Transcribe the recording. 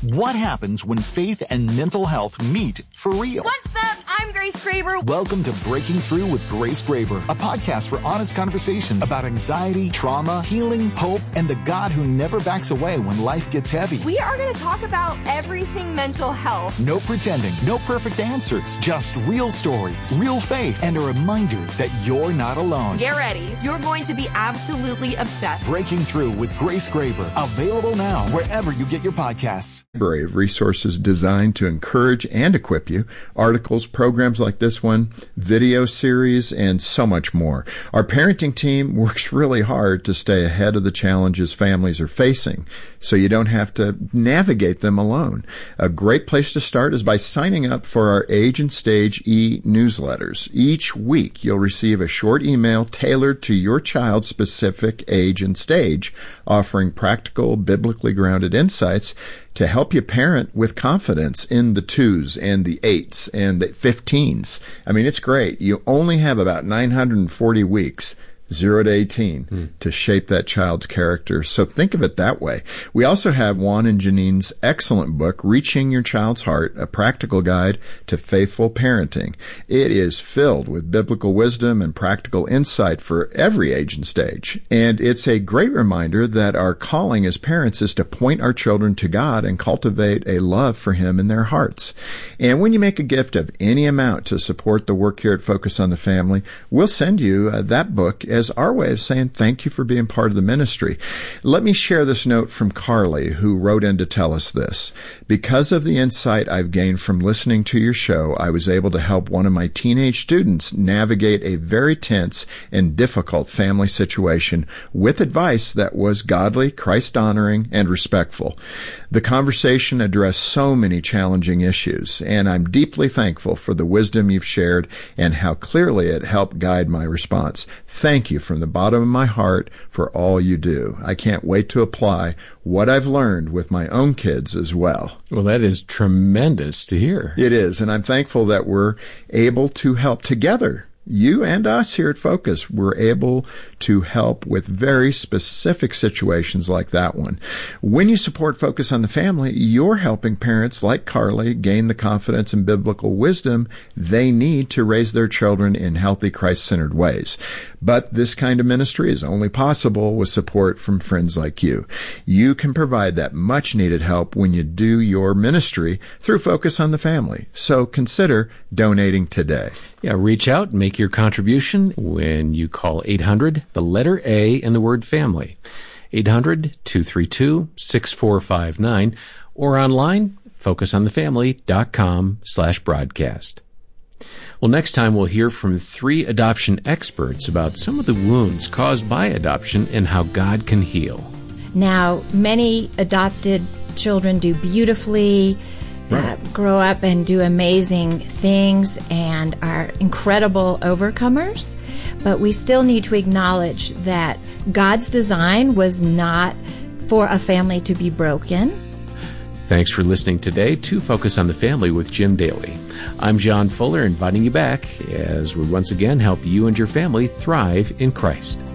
What happens when faith and mental health meet for real? What's up? I'm Grace Graber. Welcome to Breaking Through with Grace Graber, a podcast for honest conversations about anxiety, trauma, healing, hope, and the God who never backs away when life gets heavy. We are going to talk about everything mental health. No pretending, no perfect answers, just real stories, real faith, and a reminder that you're not alone. Get ready. You're going to be absolutely obsessed. Breaking Through with Grace Graber, available now wherever you get your podcasts. Library of resources designed to encourage and equip you, articles, programs like this one, video series, and so much more. Our parenting team works really hard to stay ahead of the challenges families are facing, so you don't have to navigate them alone. A great place to start is by signing up for our Age and Stage e-newsletters. Each week, you'll receive a short email tailored to your child's specific age and stage, offering practical, biblically grounded insights to help you parent with confidence in the 2s and the 8s and the 15s. I mean, it's great. You only have about 940 weeks, 0 to 18, to shape that child's character. So think of it that way. We also have Juan and Janine's excellent book, Reaching Your Child's Heart, a practical guide to faithful parenting. It is filled with biblical wisdom and practical insight for every age and stage. And it's a great reminder that our calling as parents is to point our children to God and cultivate a love for Him in their hearts. And when you make a gift of any amount to support the work here at Focus on the Family, we'll send you that book as our way of saying thank you for being part of the ministry. Let me share this note from Carly, who wrote in to tell us this. Because of the insight I've gained from listening to your show, I was able to help one of my teenage students navigate a very tense and difficult family situation with advice that was godly, Christ-honoring, and respectful. The conversation addressed so many challenging issues, and I'm deeply thankful for the wisdom you've shared and how clearly it helped guide my response. Thank you from the bottom of my heart for all you do. I can't wait to apply what I've learned with my own kids as well. Well, that is tremendous to hear. It is, and I'm thankful that we're able to help together. You and us here at Focus were able to help with very specific situations like that one. When you support Focus on the Family, you're helping parents like Carly gain the confidence and biblical wisdom they need to raise their children in healthy, Christ-centered ways. But this kind of ministry is only possible with support from friends like you. You can provide that much-needed help when you do your ministry through Focus on the Family. So consider donating today. Yeah, reach out and make your contribution when you call 800, the letter A, and the word family. 800-232-6459, or online, focusonthefamily.com/broadcast. Well, next time we'll hear from 3 adoption experts about some of the wounds caused by adoption and how God can heal. Now, many adopted children do beautifully, grow up and do amazing things and are incredible overcomers, but we still need to acknowledge that God's design was not for a family to be broken. Thanks for listening today to Focus on the Family with Jim Daly. I'm John Fuller, inviting you back as we once again help you and your family thrive in Christ.